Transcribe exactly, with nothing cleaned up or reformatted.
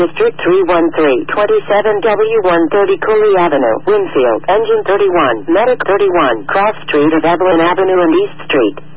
District three one three, twenty-seven W one thirty Cooley Avenue, Winfield, Engine thirty-one, Medic thirty-one, Cross Street of Evelyn Avenue and East Street.